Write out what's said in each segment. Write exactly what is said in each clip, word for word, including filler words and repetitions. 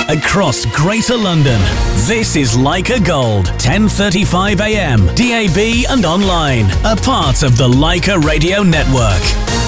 across Greater London. This is Leica Gold, ten thirty-five a m, D A B and online, a part of the Leica Radio Network.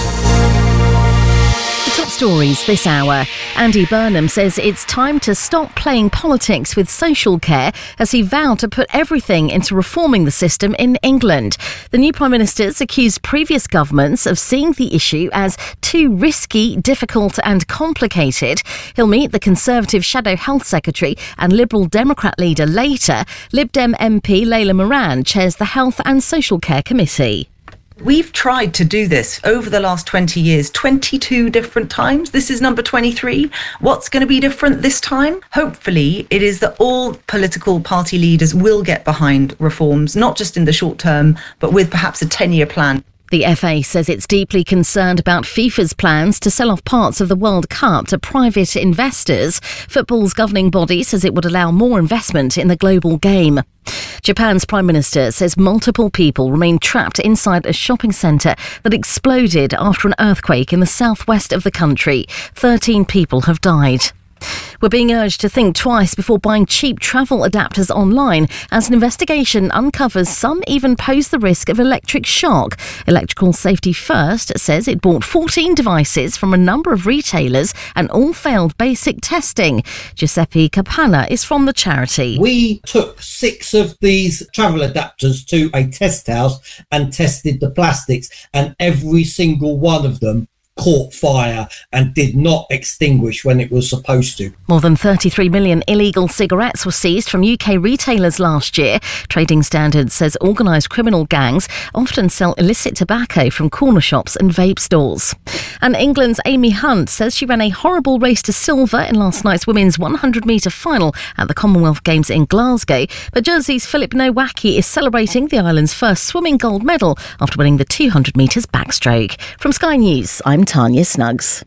Top stories this hour. Andy Burnham says it's time to stop playing politics with social care as he vowed to put everything into reforming the system in England. The new Prime Minister's accused previous governments of seeing the issue as too risky, difficult and complicated. He'll meet the Conservative Shadow Health Secretary and Liberal Democrat leader later. Lib Dem M P Layla Moran chairs the Health and Social Care Committee. We've tried to do this over the last twenty years, twenty-two different times. This is number twenty-three. What's going to be different this time? Hopefully, it is that all political party leaders will get behind reforms, not just in the short term, but with perhaps a ten-year plan. The F A says it's deeply concerned about FIFA's plans to sell off parts of the World Cup to private investors. Football's governing body says it would allow more investment in the global game. Japan's Prime Minister says multiple people remain trapped inside a shopping centre that exploded after an earthquake in the southwest of the country. thirteen people have died. We're being urged to think twice before buying cheap travel adapters online as an investigation uncovers some even pose the risk of electric shock. Electrical Safety First says it bought fourteen devices from a number of retailers and all failed basic testing. Giuseppe Capanna is from the charity. We took six of these travel adapters to a test house and tested the plastics, and every single one of them caught fire and did not extinguish when it was supposed to. More than thirty-three million illegal cigarettes were seized from U K retailers last year. Trading Standards says organised criminal gangs often sell illicit tobacco from corner shops and vape stores. And England's Amy Hunt says she ran a horrible race to silver in last night's women's one hundred metre final at the Commonwealth Games in Glasgow. But Jersey's Philip Nowacki is celebrating the island's first swimming gold medal after winning the two hundred metres backstroke. From Sky News, I'm Tanya Snuggs.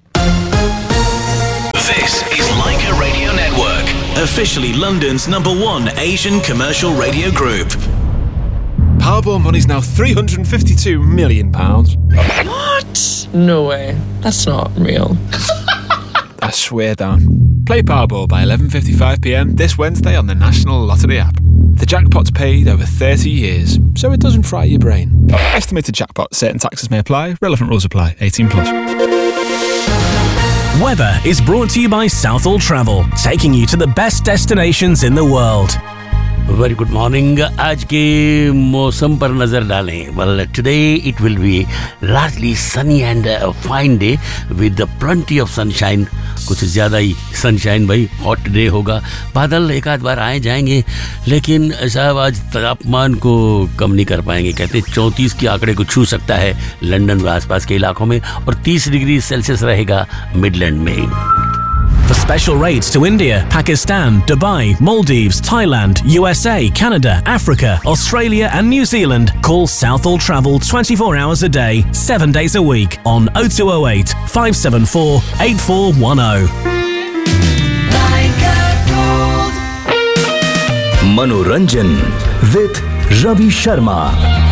This is Leica Radio Network, officially London's number one Asian commercial radio group. Powerball money's now three hundred fifty-two million pounds. What? No way. That's not real. I swear down. Play Powerball by eleven fifty-five p m this Wednesday on the National Lottery app. The jackpot's paid over thirty years, so it doesn't fry your brain. Estimated jackpot. Certain taxes may apply. Relevant rules apply. eighteen plus. Weather is brought to you by Southall Travel, taking you to the best destinations in the world. Very good morning. आज के मौसम पर नजर डालें. Well, today it will be largely sunny and a fine day with plenty of sunshine. कुछ ज़्यादा ही sunshine भाई, hot day होगा. बादल एक आध बार आए जाएंगे, लेकिन साहब आज तापमान को कम नहीं कर पाएंगे. कहते हैं चौंतीस के आंकड़े को छू सकता है लंदन व आसपास के इलाकों में, और तीस डिग्री सेल्सियस रहेगा मिडलैंड में. For special rates to India, Pakistan, Dubai, Maldives, Thailand, U S A, Canada, Africa, Australia and New Zealand, call Southall Travel twenty-four hours a day, seven days a week on oh two oh eight, five seven four, eight four one oh. Manoranjan with Ravi Sharma.